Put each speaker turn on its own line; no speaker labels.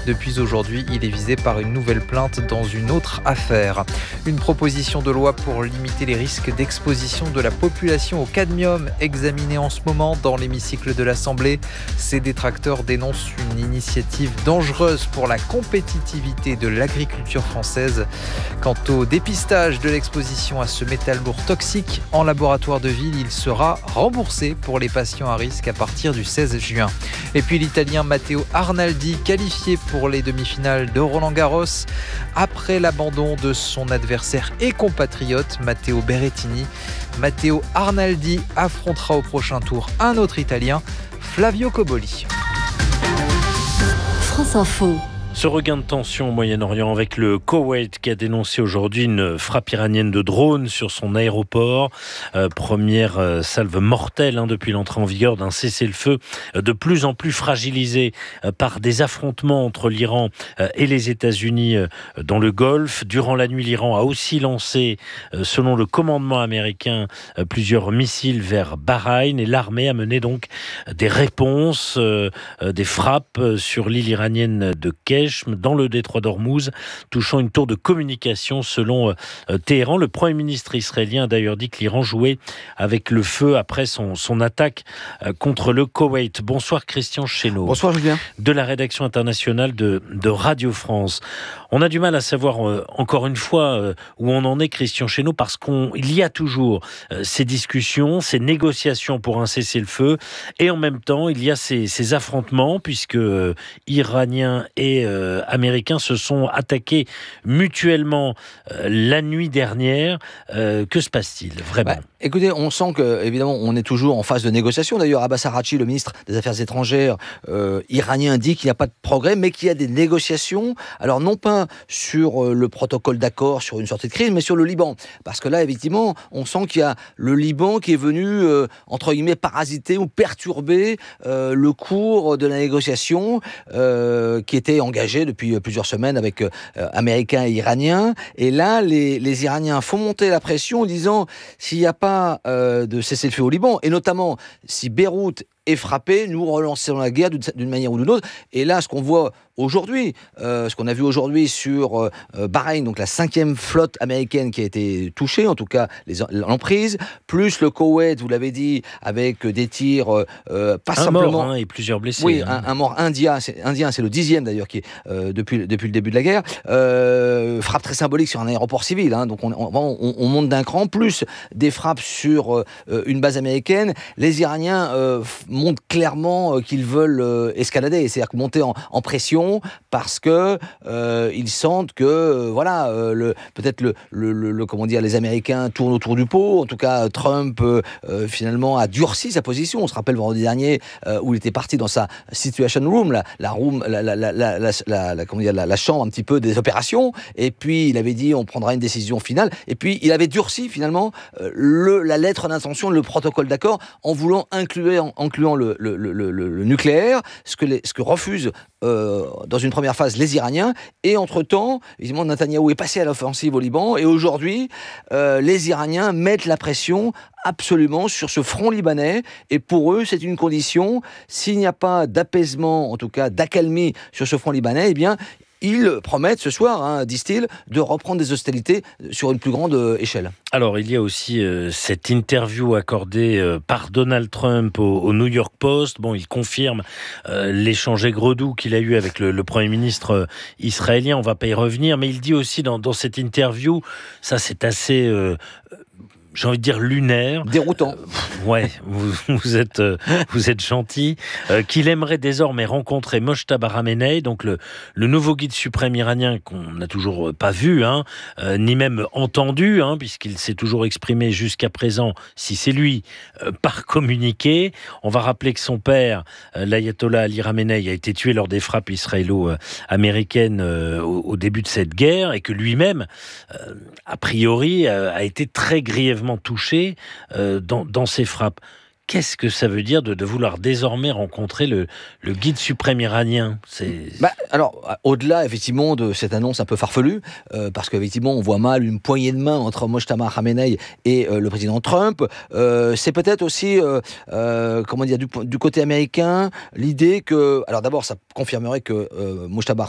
Depuis aujourd'hui, il est visé par une nouvelle plainte dans une autre affaire. Une proposition de loi pour limiter les risques d'exposition de la population au cadmium examinée en ce moment dans l'hémicycle de l'Assemblée. Ces détracteurs dénoncent une initiative dangereuse pour la compétitivité de l'agriculture française. Quant au dépistage de l'exposition à ce métal lourd toxique en laboratoire de ville, il sera remboursé pour les patients à risque à partir du 16 juin. Et puis l'Italien Matteo Arnaldi, qualifié pour les demi-finales de Roland-Garros, après l'abandon de son adversaire et compatriote Matteo Berrettini. Matteo Arnaldi affrontera au prochain tour un autre Italien, Flavio Cobolli.
France Info.
Ce regain de tension au Moyen-Orient avec le Koweït qui a dénoncé aujourd'hui une frappe iranienne de drone sur son aéroport. Première salve mortelle depuis l'entrée en vigueur d'un cessez-le-feu de plus en plus fragilisé par des affrontements entre l'Iran et les États-Unis dans le Golfe. Durant la nuit, l'Iran a aussi lancé, selon le commandement américain, plusieurs missiles vers Bahreïn et l'armée a mené donc des réponses, des frappes sur l'île iranienne de Kej, dans le détroit d'Ormuz, touchant une tour de communication selon Téhéran. Le Premier ministre israélien a d'ailleurs dit que l'Iran jouait avec le feu après son attaque contre le Koweït. Bonsoir Christian Chesneau.
Bonsoir Julien.
De la rédaction internationale de Radio France. On a du mal à savoir encore une fois où on en est, Christian Chesneau, parce qu'il y a toujours ces discussions, ces négociations pour un cessez-le-feu, et en même temps il y a ces affrontements puisque Iraniens et Américains se sont attaqués mutuellement la nuit dernière. Que se passe-t-il vraiment ?
Écoutez, on sent que évidemment on est toujours en phase de négociation. D'ailleurs, Abbas Araghchi, le ministre des Affaires étrangères iranien, dit qu'il n'y a pas de progrès, mais qu'il y a des négociations. Alors non pas sur le protocole d'accord sur une sortie de crise, mais sur le Liban. Parce que là, effectivement, on sent qu'il y a le Liban qui est venu, entre guillemets, parasiter ou perturber le cours de la négociation qui était engagée depuis plusieurs semaines avec Américains et Iraniens. Et là, les Iraniens font monter la pression en disant s'il n'y a pas de cessez-le-feu au Liban, et notamment si Beyrouth est frappé, nous relançons la guerre d'une manière ou d'une autre. Et là, ce qu'on voit aujourd'hui, ce qu'on a vu aujourd'hui sur Bahreïn, donc la 5e flotte américaine qui a été touchée, en tout cas l'emprise, plus le Koweït, vous l'avez dit, avec des tirs pas
un
simplement...
mort et plusieurs blessés.
Oui, un mort indien, c'est le 10e d'ailleurs, qui est depuis le début de la guerre. Frappe très symbolique sur un aéroport civil, donc on monte d'un cran, plus des frappes sur une base américaine. Les Iraniens montrent clairement qu'ils veulent escalader, c'est-à-dire monter en pression, parce que ils sentent que peut-être comment dire, les Américains tournent autour du pot. En tout cas, Trump finalement a durci sa position. On se rappelle vendredi dernier où il était parti dans sa Situation Room, la chambre un petit peu des opérations. Et puis il avait dit on prendra une décision finale. Et puis il avait durci finalement la lettre d'intention, le protocole d'accord, en voulant incluant le nucléaire, ce que refusent dans une première phase les Iraniens. Et entre-temps, évidemment, Netanyahou est passé à l'offensive au Liban, et aujourd'hui, les Iraniens mettent la pression absolument sur ce front libanais, et pour eux, c'est une condition. S'il n'y a pas d'apaisement, en tout cas d'accalmie sur ce front libanais, eh bien, ils promettent ce soir, disent-ils, de reprendre des hostilités sur une plus grande échelle.
Alors, il y a aussi cette interview accordée par Donald Trump au New York Post. Bon, il confirme l'échange aigre-doux qu'il a eu avec le Premier ministre israélien. On ne va pas y revenir, mais il dit aussi dans cette interview, ça c'est assez... j'ai envie de dire lunaire.
Déroutant.
Ouais, vous êtes gentil. Qu'il aimerait désormais rencontrer Mojtaba Khamenei, donc le nouveau guide suprême iranien qu'on n'a toujours pas vu, ni même entendu, puisqu'il s'est toujours exprimé jusqu'à présent, si c'est lui, par communiqué. On va rappeler que son père, l'ayatollah Ali Khamenei, a été tué lors des frappes israélo-américaines au début de cette guerre, et que lui-même, a priori, a été très grièvement touché dans ces frappes. Qu'est-ce que ça veut dire de vouloir désormais rencontrer le guide suprême iranien ?
Alors, au-delà, effectivement, de cette annonce un peu farfelue, parce qu'effectivement, on voit mal une poignée de main entre Mojtaba Khamenei et le président Trump, c'est peut-être aussi, du côté américain, l'idée que... Alors d'abord, ça confirmerait que Mojtaba